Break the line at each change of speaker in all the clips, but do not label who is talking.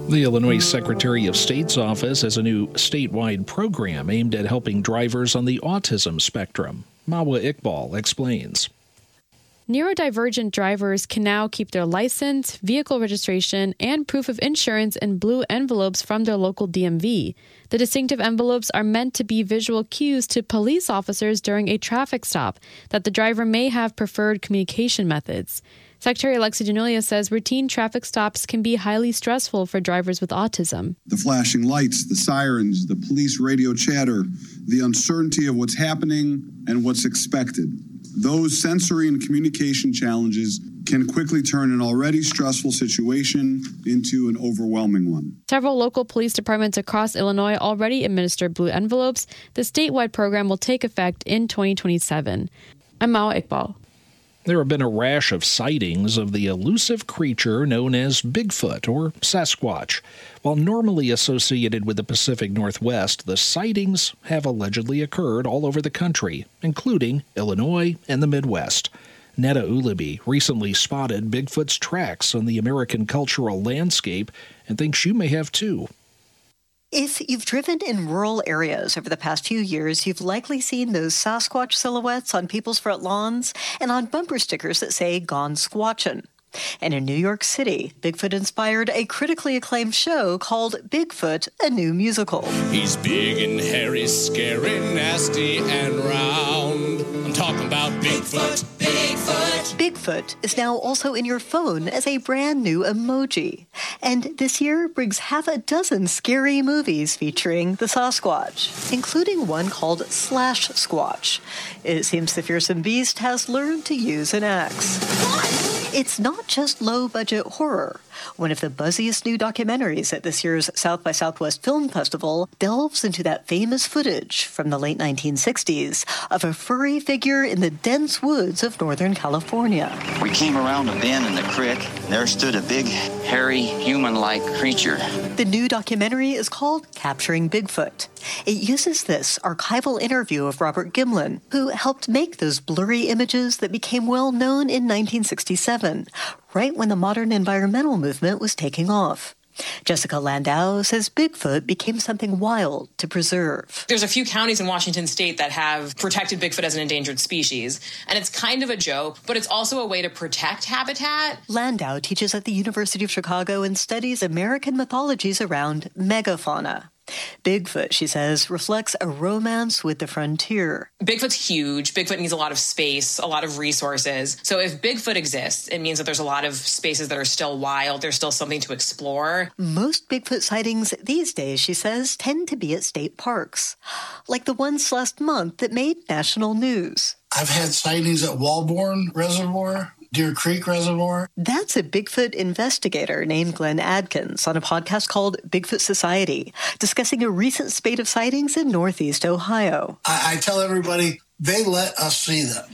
The Illinois Secretary of State's office has a new statewide program aimed at helping drivers on the autism spectrum. Mawa Iqbal explains.
Neurodivergent drivers can now keep their license, vehicle registration, and proof of insurance in blue envelopes from their local DMV. The distinctive envelopes are meant to be visual cues to police officers during a traffic stop that the driver may have preferred communication methods. Secretary Alexi Giannullia says routine traffic stops can be highly stressful for drivers with autism.
The flashing lights, the sirens, the police radio chatter, the uncertainty of what's happening and what's expected. Those sensory and communication challenges can quickly turn an already stressful situation into an overwhelming one.
Several local police departments across Illinois already administer blue envelopes. The statewide program will take effect in 2027. I'm Mawa Iqbal.
There have been a rash of sightings of the elusive creature known as Bigfoot or Sasquatch. While normally associated with the Pacific Northwest, the sightings have allegedly occurred all over the country, including Illinois and the Midwest. Netta Ulaby recently spotted Bigfoot's tracks on the American cultural landscape and thinks you may have too.
If you've driven in rural areas over the past few years, you've likely seen those Sasquatch silhouettes on people's front lawns and on bumper stickers that say "Gone Squatchin'." And in New York City, Bigfoot inspired a critically acclaimed show called Bigfoot, a New Musical.
He's big and hairy, scary, nasty, and round. I'm talking about Bigfoot.
Bigfoot is now also in your phone as a brand new emoji. And this year brings half a dozen scary movies featuring the Sasquatch, including one called Slash Squatch. It seems the fearsome beast has learned to use an axe. It's not just low-budget horror. One of the buzziest new documentaries at this year's South by Southwest Film Festival delves into that famous footage from the late 1960s of a furry figure in the dense woods of Northern California.
We came around a bend in the creek, and there stood a big, hairy, human-like creature.
The new documentary is called Capturing Bigfoot. It uses this archival interview of Robert Gimlin, who helped make those blurry images that became well known in 1967, right when the modern environmental movement was taking off. Jessica Landau says Bigfoot became something wild to preserve.
There's a few counties in Washington state that have protected Bigfoot as an endangered species, and it's kind of a joke, but it's also a way to protect habitat.
Landau teaches at the University of Chicago and studies American mythologies around megafauna. Bigfoot, she says, reflects a romance with the frontier.
Bigfoot's huge. Bigfoot needs a lot of space, a lot of resources. So if Bigfoot exists, it means that there's a lot of spaces that are still wild. There's still something to explore.
Most Bigfoot sightings these days, she says, tend to be at state parks, like the ones last month that made national news.
I've had sightings at Walborn Reservoir, Deer Creek Reservoir.
That's a Bigfoot investigator named Glenn Adkins on a podcast called Bigfoot Society, discussing a recent spate of sightings in Northeast Ohio.
I tell everybody, they let us see them.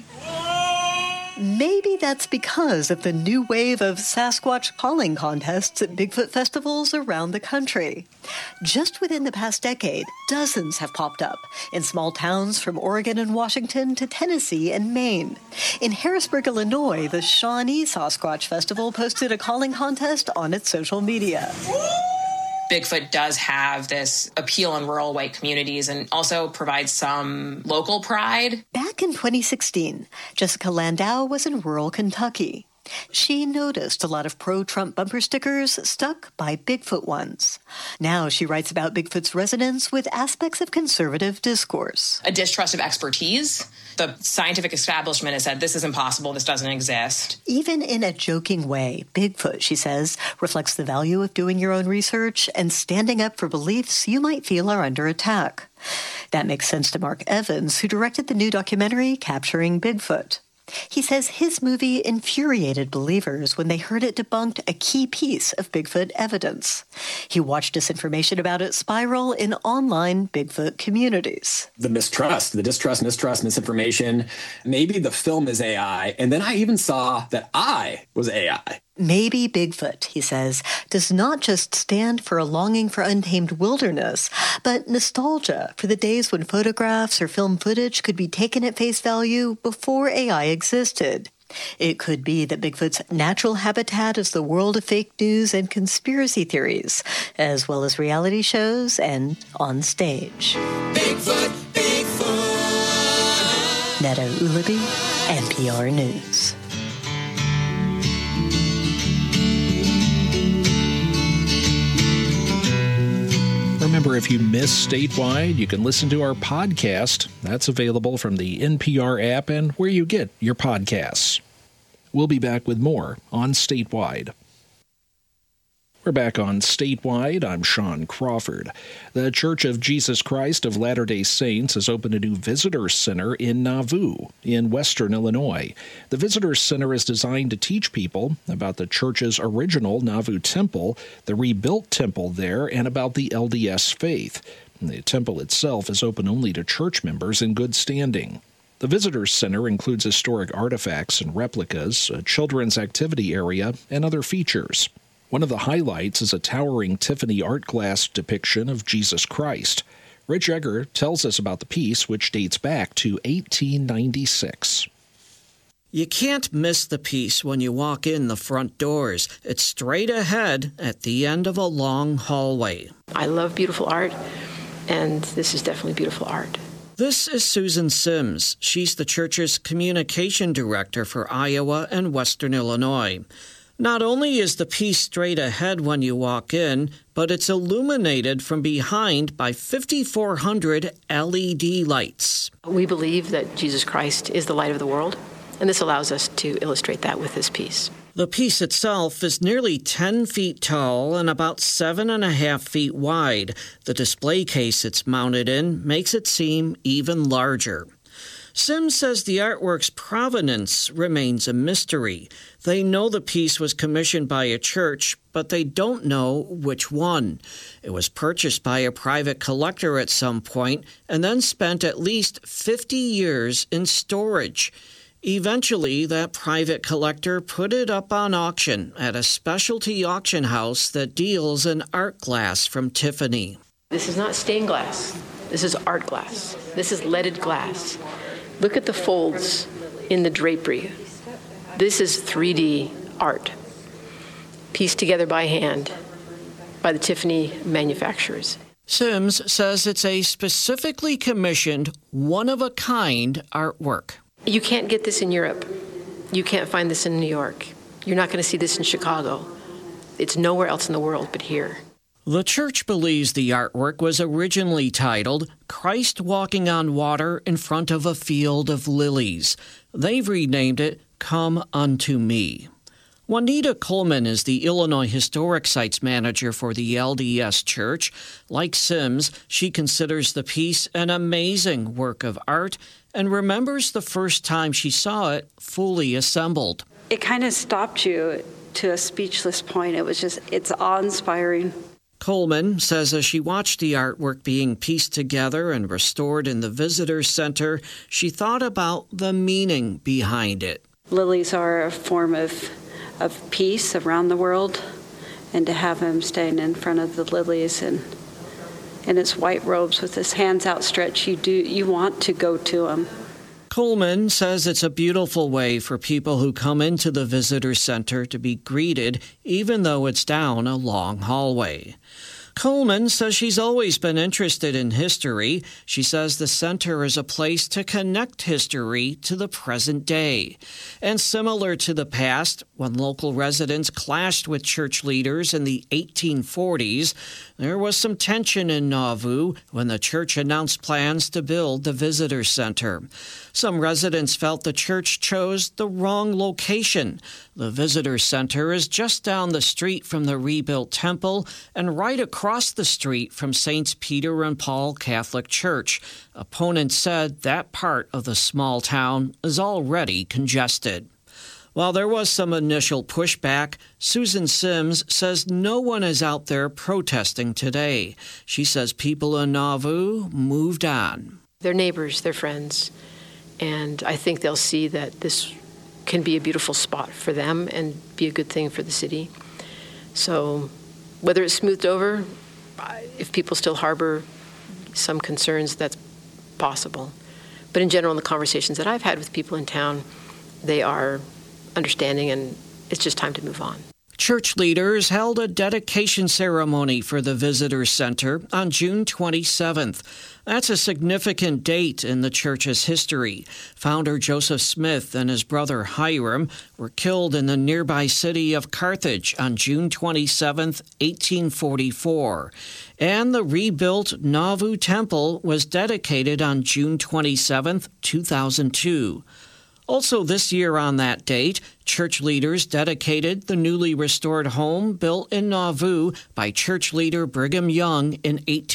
Maybe that's because of the new wave of Sasquatch calling contests at Bigfoot festivals around the country. Just within the past decade, dozens have popped up in small towns from Oregon and Washington to Tennessee and Maine. In Harrisburg, Illinois, the Shawnee Sasquatch Festival posted a calling contest on its social media.
Bigfoot does have this appeal in rural white communities and also provides some local pride.
Back in 2016, Jessica Landau was in rural Kentucky. She noticed a lot of pro-Trump bumper stickers stuck by Bigfoot ones. Now she writes about Bigfoot's resonance with aspects of conservative discourse.
A distrust of expertise. The scientific establishment has said this is impossible, this doesn't exist.
Even in a joking way, Bigfoot, she says, reflects the value of doing your own research and standing up for beliefs you might feel are under attack. That makes sense to Mark Evans, who directed the new documentary Capturing Bigfoot. He says his movie infuriated believers when they heard it debunked a key piece of Bigfoot evidence. He watched disinformation about it spiral in online Bigfoot communities.
The distrust, misinformation. Maybe the film is AI. And then I even saw that I was AI.
Maybe Bigfoot, he says, does not just stand for a longing for untamed wilderness, but nostalgia for the days when photographs or film footage could be taken at face value before AI existed. It could be that Bigfoot's natural habitat is the world of fake news and conspiracy theories, as well as reality shows and on stage.
Bigfoot, Bigfoot.
Netta Ulaby, NPR News.
Remember, if you miss Statewide, you can listen to our podcast. That's available from the NPR app and where you get your podcasts. We'll be back with more on Statewide. We're back on Statewide. I'm Sean Crawford. The Church of Jesus Christ of Latter-day Saints has opened a new visitor center in Nauvoo, in western Illinois. The visitor center is designed to teach people about the church's original Nauvoo temple, the rebuilt temple there, and about the LDS faith. The temple itself is open only to church members in good standing. The visitor center includes historic artifacts and replicas, a children's activity area, and other features. One of the highlights is a towering Tiffany art glass depiction of Jesus Christ. Rich Egger tells us about the piece, which dates back to 1896.
You can't miss the piece when you walk in the front doors. It's straight ahead at the end of a long hallway.
I love beautiful art, and this is definitely beautiful art.
This is Susan Sims. She's the church's communication director for Iowa and Western Illinois. Not only is the piece straight ahead when you walk in, but it's illuminated from behind by 5,400 LED lights.
We believe that Jesus Christ is the light of the world, and this allows us to illustrate that with this piece.
The piece itself is nearly 10 feet tall and about 7.5 feet wide. The display case it's mounted in makes it seem even larger. Sims says the artwork's provenance remains a mystery. They know the piece was commissioned by a church, but they don't know which one. It was purchased by a private collector at some point and then spent at least 50 years in storage. Eventually, that private collector put it up on auction at a specialty auction house that deals in art glass from Tiffany.
This is not stained glass. This is art glass. This is leaded glass. Look at the folds in the drapery. This is 3D art, pieced together by hand by the Tiffany manufacturers.
Sims says it's a specifically commissioned, one-of-a-kind artwork.
You can't get this in Europe. You can't find this in New York. You're not going to see this in Chicago. It's nowhere else in the world but here.
The church believes the artwork was originally titled Christ Walking on Water in Front of a Field of Lilies. They've renamed it Come Unto Me. Juanita Coleman is the Illinois Historic Sites Manager for the LDS Church. Like Sims, she considers the piece an amazing work of art and remembers the first time she saw it fully assembled.
It kind of stopped you to a speechless point. It's awe-inspiring.
Coleman says as she watched the artwork being pieced together and restored in the visitor center, she thought about the meaning behind it.
Lilies are a form of peace around the world, and to have him standing in front of the lilies and in his white robes with his hands outstretched, you want to go to him.
Coleman says it's a beautiful way for people who come into the visitor center to be greeted, even though it's down a long hallway. Coleman says she's always been interested in history. She says the center is a place to connect history to the present day. And similar to the past, when local residents clashed with church leaders in the 1840s, there was some tension in Nauvoo when the church announced plans to build the visitor center. Some residents felt the church chose the wrong location. The visitor center is just down the street from the rebuilt temple and right across the street from Saints Peter and Paul Catholic Church. Opponents said that part of the small town is already congested. While there was some initial pushback, Susan Sims says no one is out there protesting today. She says people in Nauvoo moved on.
They're neighbors, they're friends, and I think they'll see that this can be a beautiful spot for them and be a good thing for the city. So whether it's smoothed over, if people still harbor some concerns, that's possible. But in general, in the conversations that I've had with people in town, they are understanding, and it's just time to move on.
Church leaders held a dedication ceremony for the Visitor Center on June 27th. That's a significant date in the church's history. Founder Joseph Smith and his brother Hiram were killed in the nearby city of Carthage on June 27th, 1844. And the rebuilt Nauvoo Temple was dedicated on June 27th, 2002. Also this year on that date, church leaders dedicated the newly restored home built in Nauvoo by church leader Brigham Young in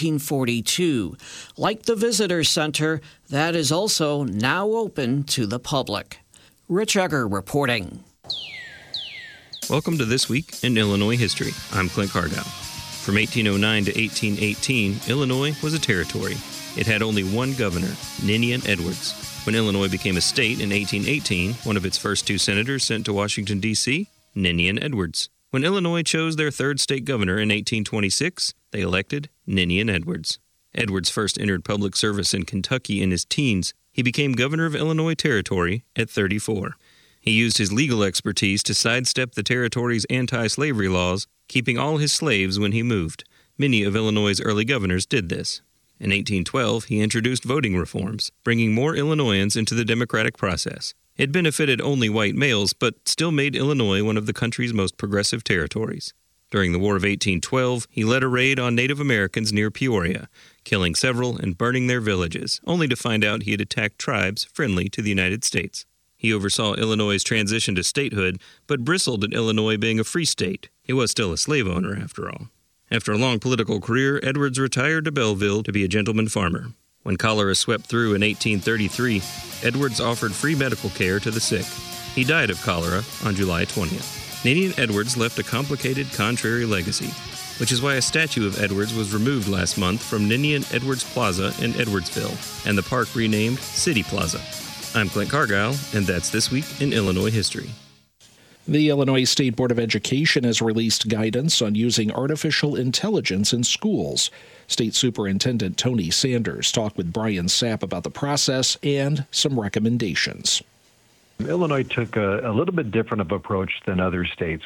1842. Like the Visitor Center, that is also now open to the public. Rich Egger reporting.
Welcome to This Week in Illinois History. I'm Clint Cargyle. From 1809 to 1818, Illinois was a territory. It had only one governor, Ninian Edwards. When Illinois became a state in 1818, one of its first two senators sent to Washington, D.C., Ninian Edwards. When Illinois chose their third state governor in 1826, they elected Ninian Edwards. Edwards first entered public service in Kentucky in his teens. He became governor of Illinois Territory at 34. He used his legal expertise to sidestep the territory's anti-slavery laws, keeping all his slaves when he moved. Many of Illinois' early governors did this. In 1812, he introduced voting reforms, bringing more Illinoisans into the democratic process. It benefited only white males, but still made Illinois one of the country's most progressive territories. During the War of 1812, he led a raid on Native Americans near Peoria, killing several and burning their villages, only to find out he had attacked tribes friendly to the United States. He oversaw Illinois' transition to statehood, but bristled at Illinois being a free state. He was still a slave owner, after all. After a long political career, Edwards retired to Belleville to be a gentleman farmer. When cholera swept through in 1833, Edwards offered free medical care to the sick. He died of cholera on July 20th. Ninian Edwards left a complicated, contrary legacy, which is why a statue of Edwards was removed last month from Ninian Edwards Plaza in Edwardsville, and the park renamed City Plaza. I'm Clint Cargyle, and that's This Week in Illinois History.
The Illinois State Board of Education has released guidance on using artificial intelligence in schools. State Superintendent Tony Sanders talked with Brian Sapp about the process and some recommendations.
Illinois took a little bit different of approach than other states.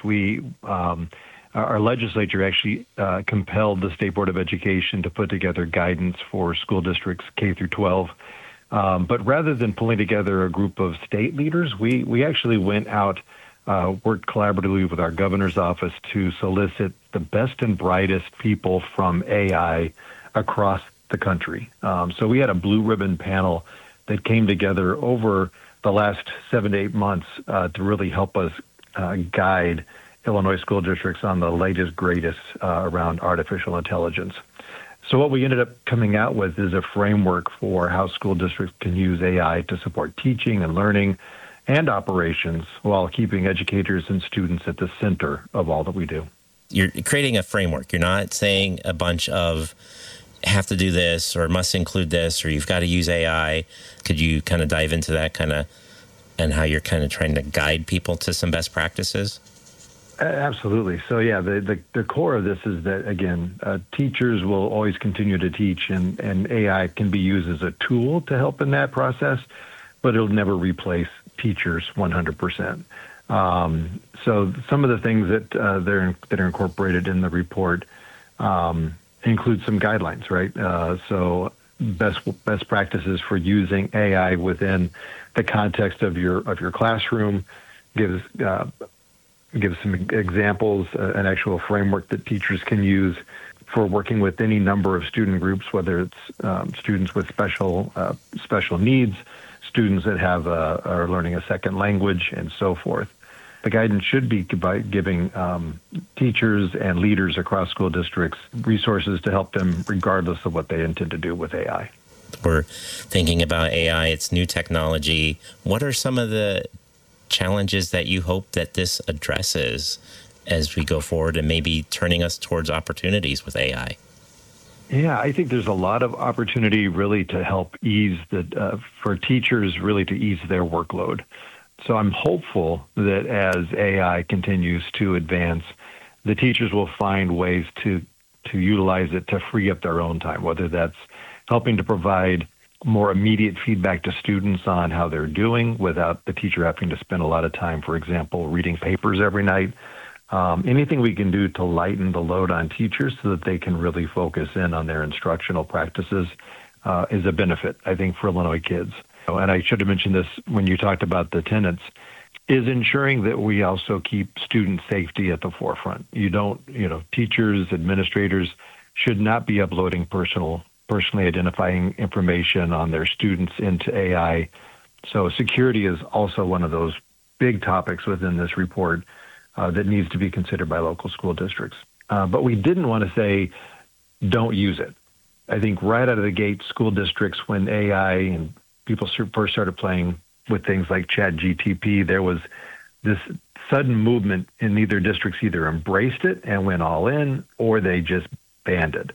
Our legislature actually compelled the State Board of Education to put together guidance for school districts K through 12. But rather than pulling together a group of state leaders, we actually went out, worked collaboratively with our governor's office to solicit the best and brightest people from AI across the country. So we had a blue ribbon panel that came together over the last 7 to 8 months to really help us guide Illinois school districts on the latest, greatest around artificial intelligence. So what we ended up coming out with is a framework for how school districts can use AI to support teaching and learning and operations while keeping educators and students at the center of all that we do.
You're creating a framework. You're not saying a bunch of have to do this or must include this or you've got to use AI. Could you kind of dive into that and how you're kind of trying to guide people to some best practices?
Absolutely. So, yeah, the core of this is that, again, teachers will always continue to teach, and AI can be used as a tool to help in that process, but it'll never replace teachers 100%. So some of the things that are incorporated in the report include some guidelines, right? So best practices for using AI within the context of your classroom, gives some examples, an actual framework that teachers can use for working with any number of student groups, whether it's students with special needs, students that are learning a second language, and so forth. The guidance should be giving teachers and leaders across school districts resources to help them regardless of what they intend to do with AI.
We're thinking about AI, it's new technology. What are some of the challenges that you hope that this addresses as we go forward and maybe turning us towards opportunities with AI?
Yeah, I think there's a lot of opportunity really to help ease for teachers really to ease their workload. So I'm hopeful that as AI continues to advance, the teachers will find ways to utilize it to free up their own time, whether that's helping to provide more immediate feedback to students on how they're doing without the teacher having to spend a lot of time, for example, reading papers every night. Anything we can do to lighten the load on teachers so that they can really focus in on their instructional practices is a benefit, I think, for Illinois kids. And I should have mentioned this when you talked about the tenants, is ensuring that we also keep student safety at the forefront. Teachers, administrators should not be uploading personally identifying information on their students into AI. So security is also one of those big topics within this report that needs to be considered by local school districts. But we didn't want to say, don't use it. I think right out of the gate, school districts, when AI and people first started playing with things like ChatGPT, there was this sudden movement in either districts either embraced it and went all in, or they just banned it.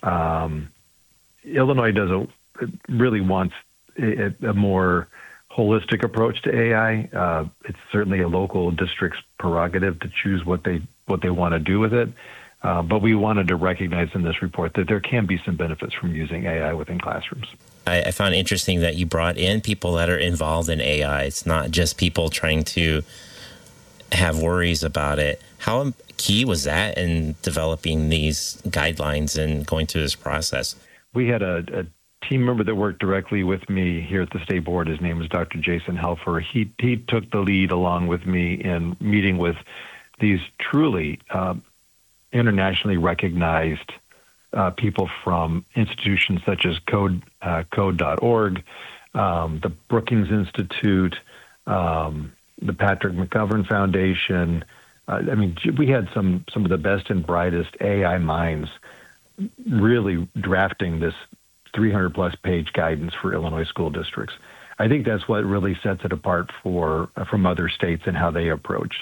Illinois really wants a more holistic approach to AI. It's certainly a local district's prerogative to choose what they want to do with it. But we wanted to recognize in this report that there can be some benefits from using AI within classrooms.
I found it interesting that you brought in people that are involved in AI. It's not just people trying to have worries about it. How key was that in developing these guidelines and going through this process?
We had a team member that worked directly with me here at the state board. His name was Dr. Jason Helfer. He took the lead along with me in meeting with these truly internationally recognized people from institutions such as Code.org, the Brookings Institute, the Patrick McGovern Foundation. We had some of the best and brightest AI minds really drafting this 300-plus page guidance for Illinois school districts. I think that's what really sets it apart from other states and how they approach.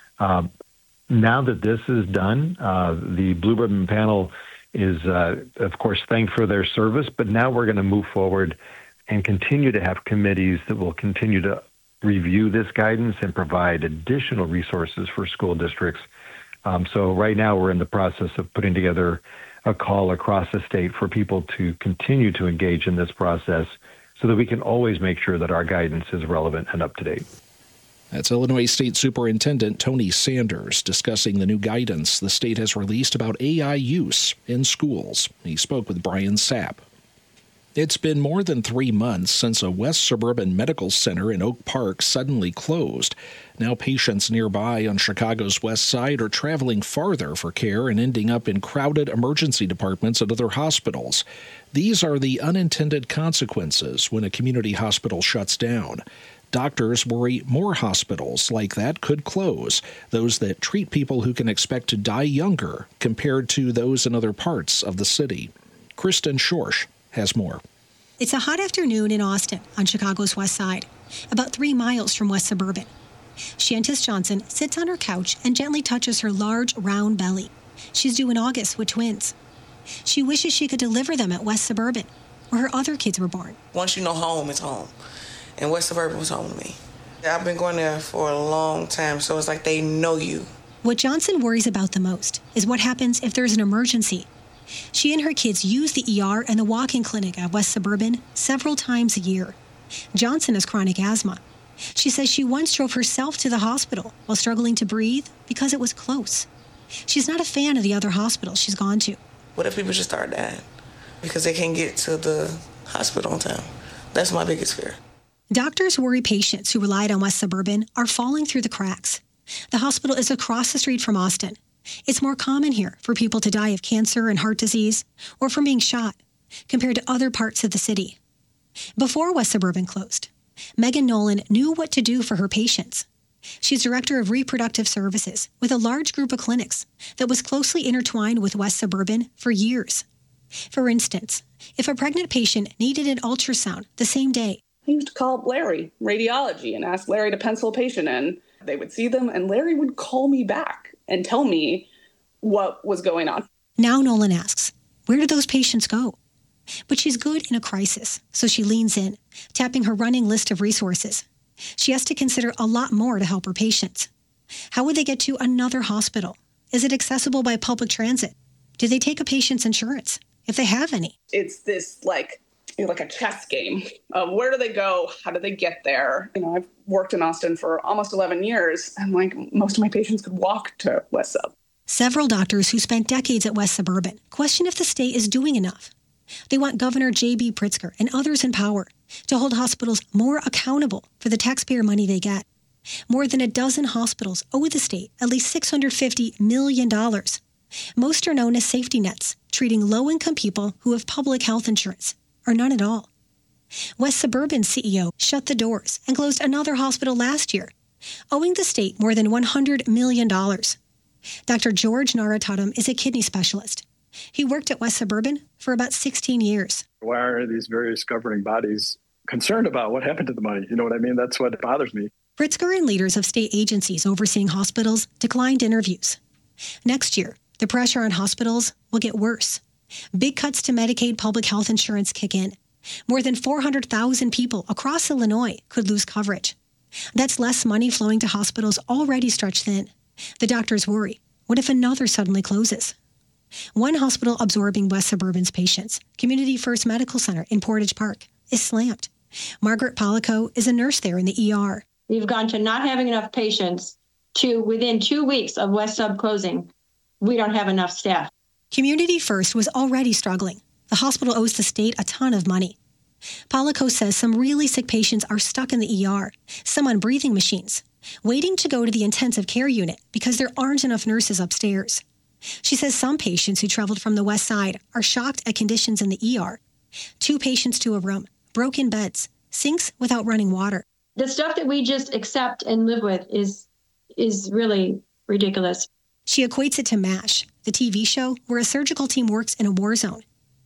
Now that this is done, the Blue Ribbon Panel is, of course, thanked for their service, but now we're going to move forward and continue to have committees that will continue to review this guidance and provide additional resources for school districts. So right now we're in the process of putting together a call across the state for people to continue to engage in this process so that we can always make sure that our guidance is relevant and up to date.
That's Illinois State Superintendent Tony Sanders discussing the new guidance the state has released about AI use in schools. He spoke with Brian Sapp. It's been more than 3 months since a West Suburban Medical Center in Oak Park suddenly closed. Now patients nearby on Chicago's west side are traveling farther for care and ending up in crowded emergency departments at other hospitals. These are the unintended consequences when a community hospital shuts down. Doctors worry more hospitals like that could close, those that treat people who can expect to die younger compared to those in other parts of the city. Kristen Schorsch has more.
It's a hot afternoon in Austin on Chicago's west side, about 3 miles from West Suburban. Shantis Johnson sits on her couch and gently touches her large, round belly. She's due in August with twins. She wishes she could deliver them at West Suburban, where her other kids were born.
Once you know home, it's home. And West Suburban was home to me. I've been going there for a long time, so it's like they know you.
What Johnson worries about the most is what happens if there's an emergency. She and her kids use the ER and the walk-in clinic at West Suburban several times a year. Johnson has chronic asthma. She says she once drove herself to the hospital while struggling to breathe because it was close. She's not a fan of the other hospitals she's gone to.
What if people just start dying because they can't get to the hospital in time? That's my biggest fear.
Doctors worry patients who relied on West Suburban are falling through the cracks. The hospital is across the street from Austin. It's more common here for people to die of cancer and heart disease or from being shot compared to other parts of the city. Before West Suburban closed, Megan Nolan knew what to do for her patients. She's director of reproductive services with a large group of clinics that was closely intertwined with West Suburban for years. For instance, if a pregnant patient needed an ultrasound the same day,
I used to call up Larry, radiology, and ask Larry to pencil a patient in. They would see them, and Larry would call me back and tell me what was going on.
Now Nolan asks, where do those patients go? But she's good in a crisis, so she leans in, tapping her running list of resources. She has to consider a lot more to help her patients. How would they get to another hospital? Is it accessible by public transit? Do they take a patient's insurance, if they have any?
It's this, like a chess game of where do they go? How do they get there? I've worked in Austin for almost 11 years, and most of my patients could walk to West Sub.
Several doctors who spent decades at West Suburban question if the state is doing enough. They want Governor J.B. Pritzker and others in power to hold hospitals more accountable for the taxpayer money they get. More than a dozen hospitals owe the state at least $650 million. Most are known as safety nets, treating low-income people who have public health insurance, or none at all. West Suburban's CEO shut the doors and closed another hospital last year, owing the state more than $100 million. Dr. George Naratatam is a kidney specialist. He worked at West Suburban for about 16 years.
Why are these various governing bodies concerned about what happened to the money? You know what I mean? That's what bothers me.
Pritzker and leaders of state agencies overseeing hospitals declined interviews. Next year, the pressure on hospitals will get worse. Big cuts to Medicaid public health insurance kick in. More than 400,000 people across Illinois could lose coverage. That's less money flowing to hospitals already stretched thin. The doctors worry, what if another suddenly closes? One hospital absorbing West Suburban's patients, Community First Medical Center in Portage Park, is slammed. Margaret Polico is a nurse there in the ER.
We've gone to not having enough patients to within 2 weeks of West Sub closing, we don't have enough staff.
Community First was already struggling. The hospital owes the state a ton of money. Polico says some really sick patients are stuck in the ER, some on breathing machines, waiting to go to the intensive care unit because there aren't enough nurses upstairs. She says some patients who traveled from the west side are shocked at conditions in the ER. 2 patients to a room, broken beds, sinks without running water.
The stuff that we just accept and live with is really ridiculous.
She equates it to MASH, the TV show where a surgical team works in a war zone.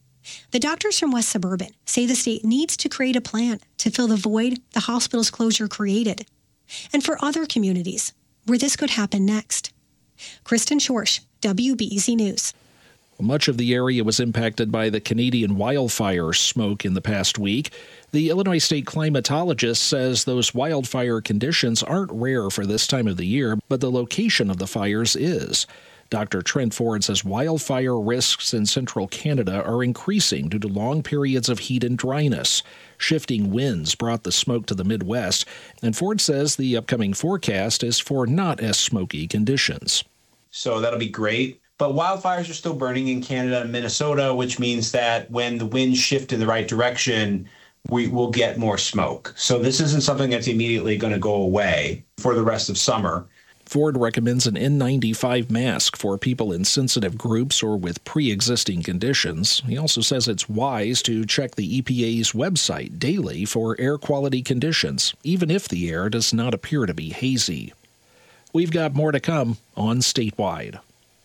The doctors from West Suburban say the state needs to create a plan to fill the void the hospital's closure created, and for other communities where this could happen next. Kristen Schorsch, WBEZ News.
Much of the area was impacted by the Canadian wildfire smoke in the past week. The Illinois state climatologist says those wildfire conditions aren't rare for this time of the year, but the location of the fires is. Dr. Trent Ford says wildfire risks in central Canada are increasing due to long periods of heat and dryness. Shifting winds brought the smoke to the Midwest, and Ford says the upcoming forecast is for not as smoky conditions.
So that'll be great. But wildfires are still burning in Canada and Minnesota, which means that when the winds shift in the right direction, we will get more smoke. So this isn't something that's immediately going to go away for the rest of summer.
Ford recommends an N95 mask for people in sensitive groups or with pre-existing conditions. He also says it's wise to check the EPA's website daily for air quality conditions, even if the air does not appear to be hazy. We've got more to come on Statewide.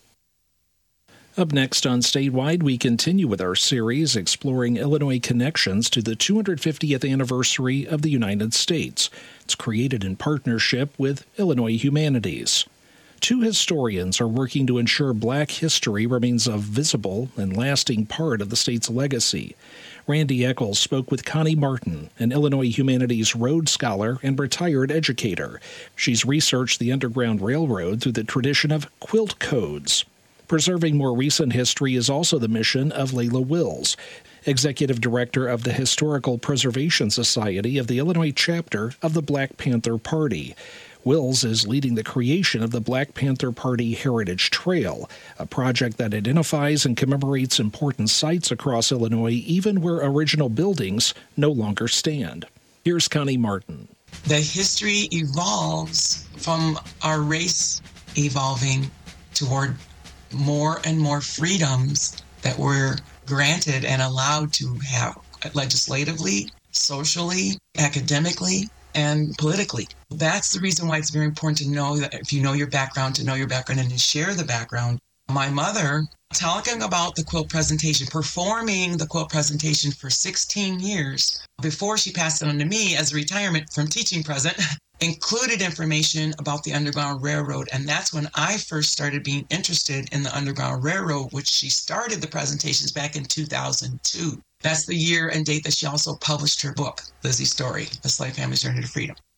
Up next on Statewide, we continue with our series exploring Illinois connections to the 250th anniversary of the United States. It's created in partnership with Illinois Humanities. 2 historians are working to ensure Black history remains a visible and lasting part of the state's legacy. Randy Eccles spoke with Connie Martin, an Illinois Humanities Rhodes Scholar and retired educator. She's researched the Underground Railroad through the tradition of quilt codes. Preserving more recent history is also the mission of Layla Wills, Executive Director of the Historical Preservation Society of the Illinois chapter of the Black Panther Party. Wills is leading the creation of the Black Panther Party Heritage Trail, a project that identifies and commemorates important sites across Illinois, even where original buildings no longer stand. Here's Connie Martin.
The history evolves from our race evolving toward more and more freedoms that we're granted and allowed to have legislatively, socially, academically, and politically. That's the reason why it's very important to know that if you know your background, to know your background and to share the background. My mother, talking about the quilt presentation, performing the quilt presentation for 16 years before she passed it on to me as a retirement from teaching present, included information about the Underground Railroad. And that's when I first started being interested in the Underground Railroad, which she started the presentations back in 2002. That's the year and date that she also published her book, Lizzie's Story, A Slave Family's Journey to Freedom.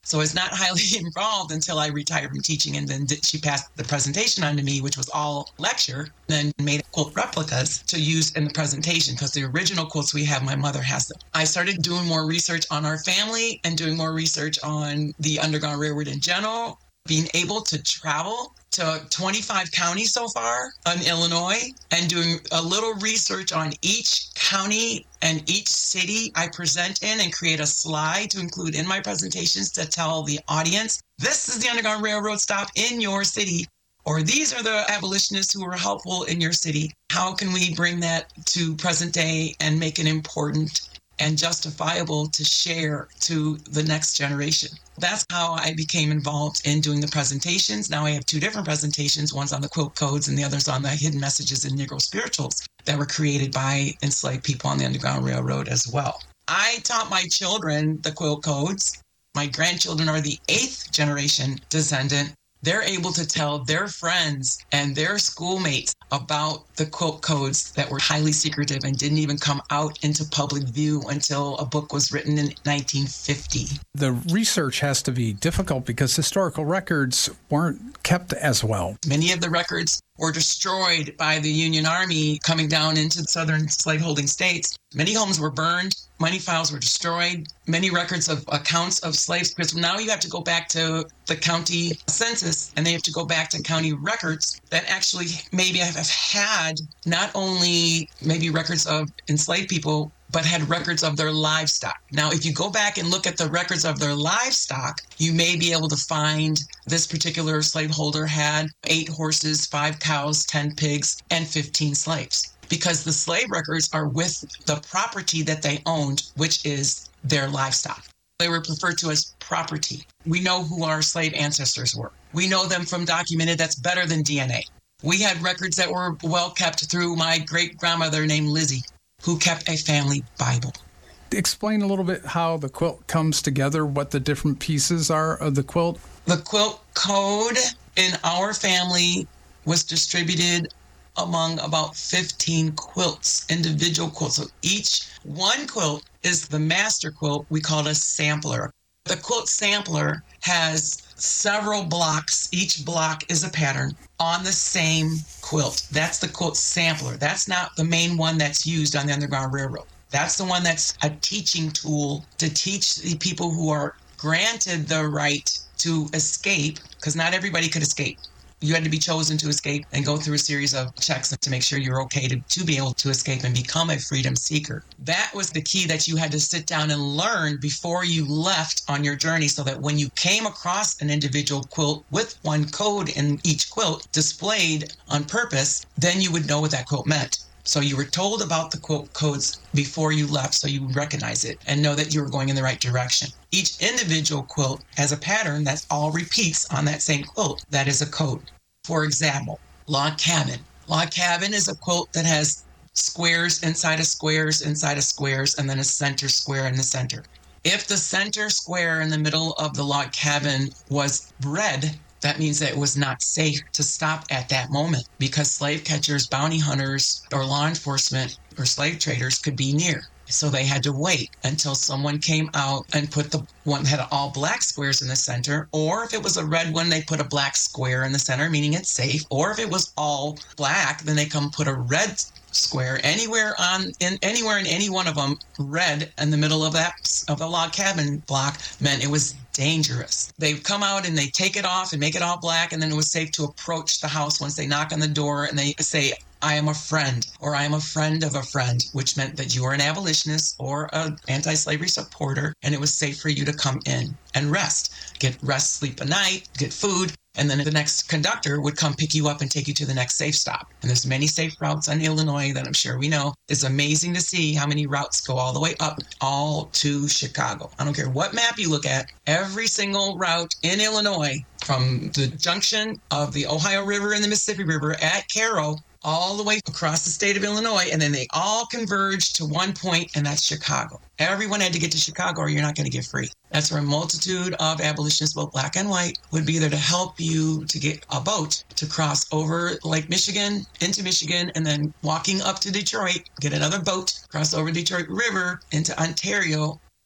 So I was not highly involved until I retired from teaching. And then she passed the presentation on to me, which was all lecture, then made quilt replicas to use in the presentation because the original quilts we have, my mother has them. I started doing more research on our family and doing more research on the Underground Railroad in general, being able to travel to 25 counties so far in Illinois and doing a little research on each county and each city I present in and create a slide to include in my presentations to tell the audience, this is the Underground Railroad stop in your city, or these are the abolitionists who were helpful in your city. How can we bring that to present day and make it important and justifiable to share to the next generation? That's how I became involved in doing the presentations. Now I have two different presentations. One's on the quilt codes and the other's on the hidden messages in Negro spirituals that were created by enslaved people on the Underground Railroad as well. I taught my children the quilt codes. My grandchildren are the 8th generation descendant. They're able to tell their friends and their schoolmates about the quilt codes that were highly secretive and didn't even come out into public view until a book was written in 1950.
The research has to be difficult because historical records weren't kept as well.
Many of the records were destroyed by the Union Army coming down into southern slaveholding states. Many homes were burned. Many files were destroyed. Many records of accounts of slaves, because now you have to go back to the county census and they have to go back to county records that actually maybe have had not only maybe records of enslaved people, but had records of their livestock. Now, if you go back and look at the records of their livestock, you may be able to find this particular slaveholder had 8 horses, 5 cows, 10 pigs, and 15 slaves. Because the slave records are with the property that they owned, which is their livestock. They were referred to as property. We know who our slave ancestors were. We know them from documented. That's better than DNA. We had records that were well kept through my great-grandmother named Lizzie, who kept a family Bible.
Explain a little bit how the quilt comes together, what the different pieces are of the quilt.
The quilt code in our family was distributed among about 15 quilts, individual quilts. So each one quilt is the master quilt. We call it a sampler. The quilt sampler has several blocks. Each block is a pattern on the same quilt. That's the quilt sampler. That's not the main one that's used on the Underground Railroad. That's the one that's a teaching tool to teach the people who are granted the right to escape, because not everybody could escape. You had to be chosen to escape and go through a series of checks to make sure you're okay to be able to escape and become a freedom seeker. That was the key that you had to sit down and learn before you left on your journey, so that when you came across an individual quilt with one code in each quilt displayed on purpose, then you would know what that quilt meant. So you were told about the quilt codes before you left, so you would recognize it and know that you were going in the right direction. Each individual quilt has a pattern that all repeats on that same quilt. That is a code. For example, log cabin. Log cabin is a quilt that has squares inside of squares inside of squares, and then a center square in the center. If the center square in the middle of the log cabin was red, that means that it was not safe to stop at that moment, because slave catchers, bounty hunters, or law enforcement or slave traders could be near. So they had to wait until someone came out and put the one that had all black squares in the center. Or if it was a red one, they put a black square in the center, meaning it's safe. Or if it was all black, then they come put a red square anywhere in any one of them. Red in the middle of the log cabin block meant it was dangerous. They come out and they take it off and make it all black, and then it was safe to approach the house once they knock on the door and they say, I am a friend, or I am a friend of a friend, which meant that you were an abolitionist or an anti-slavery supporter, and it was safe for you to come in and rest. Get rest, sleep a night, get food, and then the next conductor would come pick you up and take you to the next safe stop. And there's many safe routes in Illinois that I'm sure we know. It's amazing to see how many routes go all the way up, all to Chicago. I don't care what map you look at, every single route in Illinois, from the junction of the Ohio River and the Mississippi River at Cairo, all the way across the state of Illinois, and then they all converge to one point, and that's Chicago. Everyone had to get to Chicago or you're not going to get free. That's where a multitude of abolitionists, both black and white, would be there to help you to get a boat to cross over Lake Michigan into Michigan, and then walking up to Detroit, get another boat, cross over Detroit River into Ontario.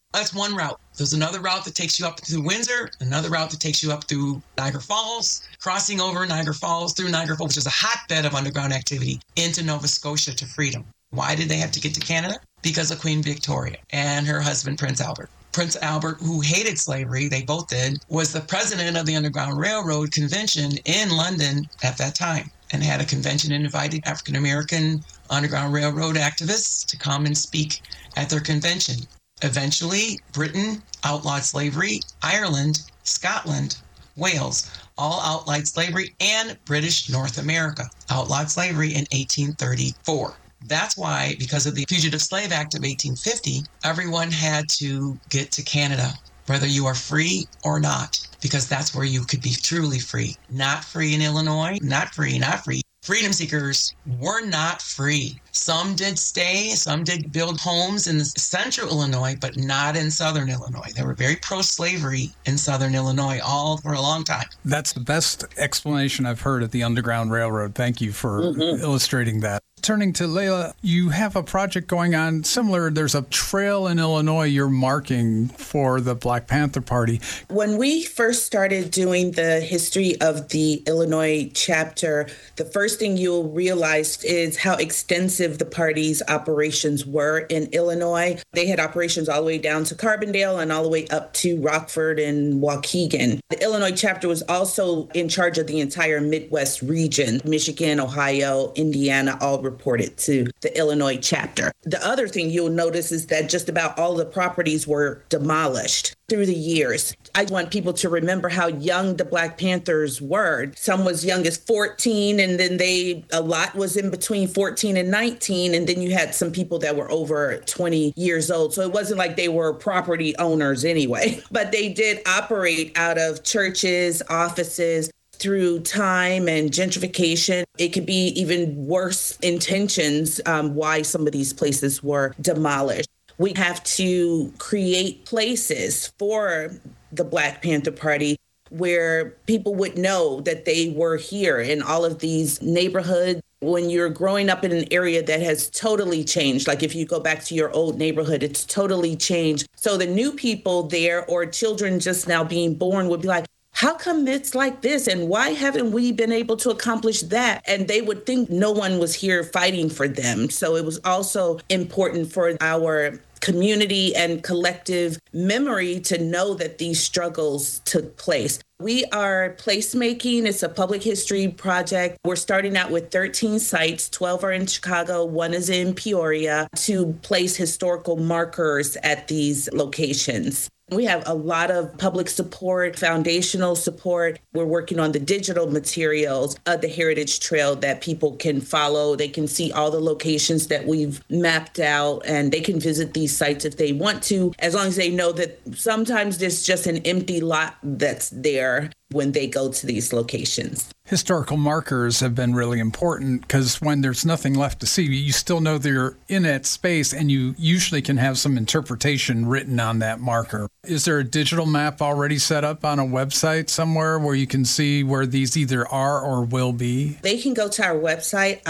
That's one route. There's another route that takes you up through Windsor, another route that takes you up through Niagara Falls, crossing over Niagara Falls, through Niagara Falls, which is a hotbed of underground activity, into Nova Scotia to freedom. Why did they have to get to Canada? Because of Queen Victoria and her husband, Prince Albert. Prince Albert, who hated slavery, they both did, was the president of the Underground Railroad Convention in London at that time, and had a convention and invited African-American Underground Railroad activists to come and speak at their convention. Eventually, Britain outlawed slavery, Ireland, Scotland, Wales, all outlawed slavery, and British North America outlawed slavery in 1834. That's why, because of the Fugitive Slave Act of 1850, everyone had to get to Canada, whether you are free or not, because that's where you could be truly free. Not free in Illinois, not free. Freedom seekers were not free. Some did stay, some did build homes in central Illinois, but not in southern Illinois. They were very pro-slavery in southern Illinois all for a long time.
That's the best explanation I've heard of the Underground Railroad. Thank you for illustrating that. Turning to Layla, you have a project going on similar. There's a trail in Illinois you're marking for the Black Panther Party.
When we first started doing the history of the Illinois chapter, the first thing you'll realize is how extensive the party's operations were in Illinois. They had operations all the way down to Carbondale and all the way up to Rockford and Waukegan. The Illinois chapter was also in charge of the entire Midwest region. Michigan, Ohio, Indiana, all reported to the Illinois chapter. The other thing you'll notice is that just about all the properties were demolished through the years. I want people to remember how young the Black Panthers were. Some was young as 14, and then a lot was in between 14 and 19, and then you had some people that were over 20 years old. So it wasn't like they were property owners anyway, but they did operate out of churches, offices. Through time and gentrification, it could be even worse intentions why some of these places were demolished. We have to create places for the Black Panther Party where people would know that they were here in all of these neighborhoods. When you're growing up in an area that has totally changed, like if you go back to your old neighborhood, it's totally changed. So the new people there or children just now being born would be like, how come it's like this? And why haven't we been able to accomplish that? And they would think no one was here fighting for them. So it was also important for our community and collective memory to know that these struggles took place. We are placemaking. It's a public history project. We're starting out with 13 sites. 12 are in Chicago. 1 is in Peoria to place historical markers at these locations. We have a lot of public support, foundational support. We're working on the digital materials of the Heritage Trail that people can follow. They can see all the locations that we've mapped out, and they can visit these sites if they want to, as long as they know that sometimes there's just an empty lot that's there when they go to these locations.
Historical markers have been really important because when there's nothing left to see, you still know they're in that space, and you usually can have some interpretation written on that marker. Is there a digital map already set up on a website somewhere where you can see where these either are or will be?
They can go to our website,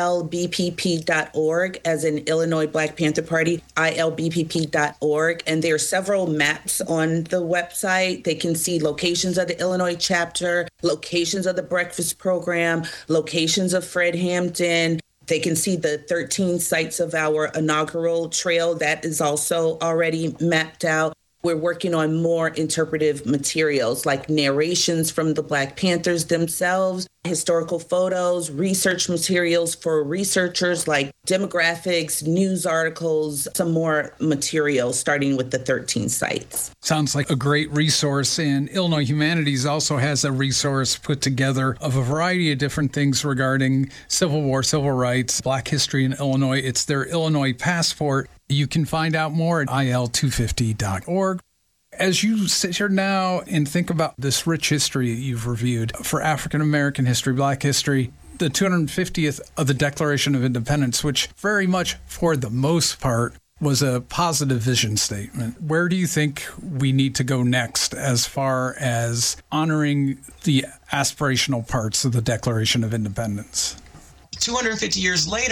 ilbpp.org, as in Illinois Black Panther Party, ilbpp.org, and there are several maps on the website. They can see locations of the Illinois chapter, locations of the breakfast program, locations of Fred Hampton. They can see the 13 sites of our inaugural trail that is also already mapped out. We're working on more interpretive materials like narrations from the Black Panthers themselves, historical photos, research materials for researchers like demographics, news articles, some more material starting with the 13 sites.
Sounds like a great resource. And Illinois Humanities also has a resource put together of a variety of different things regarding Civil War, civil rights, Black history in Illinois. It's their Illinois Passport. You can find out more at il250.org. As you sit here now and think about this rich history you've reviewed for African American history, Black history, the 250th of the Declaration of Independence, which very much, for the most part, was a positive vision statement. Where do you think we need to go next as far as honoring the aspirational parts of the Declaration of Independence?
250 years later,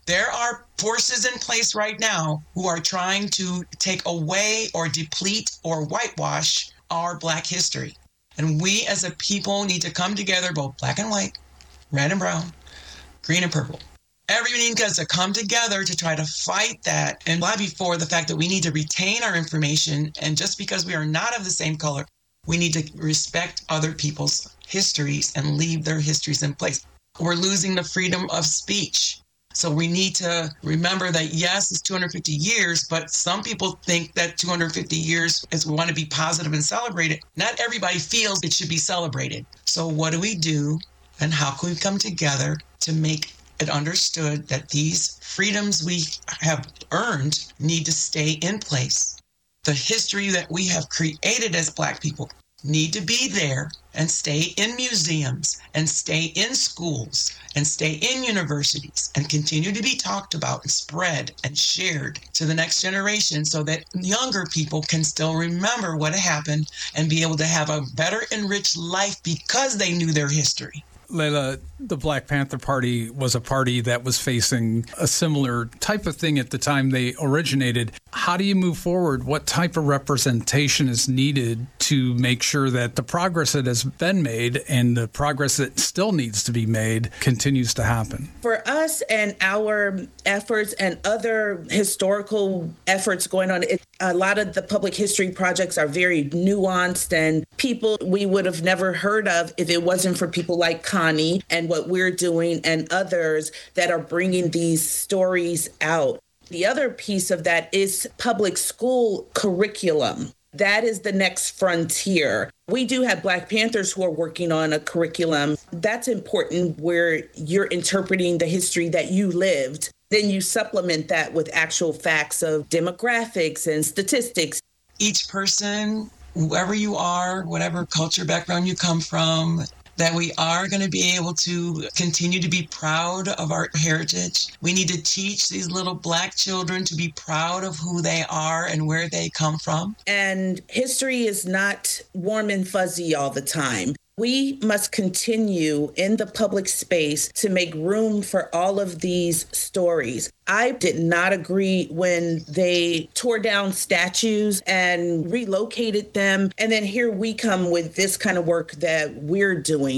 There are forces in place right now who are trying to take away or deplete or whitewash our Black history. And we as a people need to come together, both black and white, red and brown, green and purple. Everybody needs to come together to try to fight that and lobby for the fact that we need to retain our information. And just because we are not of the same color, we need to respect other people's histories and leave their histories in place. We're losing the freedom of speech. So we need to remember that, yes, it's 250 years, but some people think that 250 years is we want to be positive and celebrate it. Not everybody feels it should be celebrated. So what do we do, and how can we come together to make it understood that these freedoms we have earned need to stay in place? The history that we have created as Black people need to be there and stay in museums and stay in schools and stay in universities and continue to be talked about and spread and shared to the next generation so that younger people can still remember what happened and be able to have a better enriched life because they knew their history.
Layla, the Black Panther Party was a party that was facing a similar type of thing at the time they originated. How do you move forward? What type of representation is needed to make sure that the progress that has been made and the progress that still needs to be made continues to happen?
For us and our efforts and other historical efforts going on, a lot of the public history projects are very nuanced and people we would have never heard of if it wasn't for people like Connie and what we're doing and others that are bringing these stories out. The other piece of that is public school curriculum. That is the next frontier. We do have Black Panthers who are working on a curriculum. That's important where you're interpreting the history that you lived. Then you supplement that with actual facts of demographics and statistics.
Each person, whoever you are, whatever culture background you come from, that we are going to be able to continue to be proud of our heritage. We need to teach these little Black children to be proud of who they are and where they come from.
And history is not warm and fuzzy all the time. We must continue in the public space to make room for all of these stories. I did not agree when they tore down statues and relocated them. And then here we come with this kind of work that we're doing.